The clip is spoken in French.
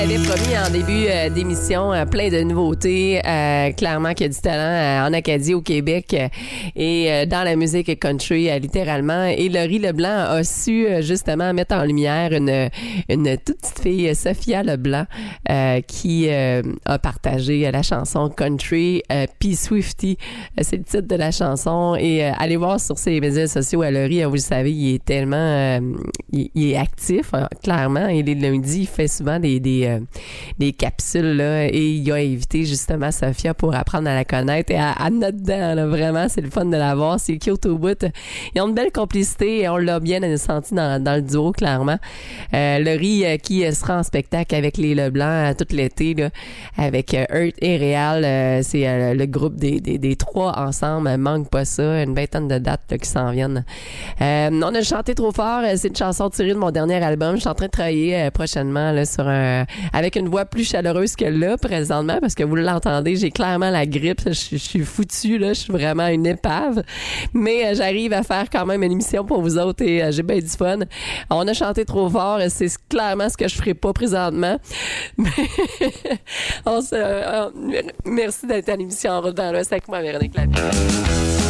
J'avais promis en début d'émission plein de nouveautés, clairement qu'il y a du talent en Acadie, au Québec et dans la musique country littéralement. Et Laurie Leblanc a su justement mettre en lumière une toute petite fille, Sophia Leblanc, qui a partagé la chanson country P. Swifty. C'est le titre de la chanson et allez voir sur ses médias sociaux à Laurie, vous le savez, il est tellement il est actif, clairement, et les lundis, il fait souvent des capsules là, et il a invité justement Sophia pour apprendre à la connaître et à notre dedans, là, vraiment, c'est le fun de la voir, c'est cute au bout. Ils ont une belle complicité et on l'a bien senti dans le duo, clairement. Laurie qui sera en spectacle avec les Leblanc tout l'été là, avec Earth et Réal, c'est le groupe des trois ensemble, manque pas ça, une vingtaine de dates là, qui s'en viennent. On a chanté trop fort, c'est une chanson tirée de mon dernier album. Je suis en train de travailler prochainement là, sur avec une voix plus chaleureuse que là présentement parce que vous l'entendez, j'ai clairement la grippe, je suis foutue là, je suis vraiment une épave, mais j'arrive à faire quand même une émission pour vous autres et j'ai bien du fun. On a chanté trop fort, c'est clairement ce que je ferai pas présentement. Merci d'être à l'émission En route dans l'Ouest avec moi, Véronique Lapierre.